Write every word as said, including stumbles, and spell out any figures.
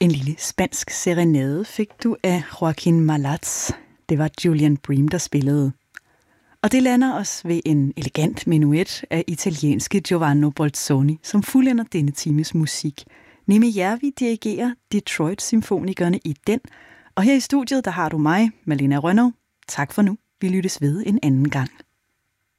En lille spansk serenade fik du af Joaquin Malats. Det var Julian Bream, der spillede. Og det lander os ved en elegant menuet af italienske Giovanni Bolzoni, som fuldender denne times musik. Nimi Järvi dirigerer Detroit-symfonikerne i den. Og her i studiet, der har du mig, Malena Rønnow. Tak for nu. Vi lyttes ved en anden gang.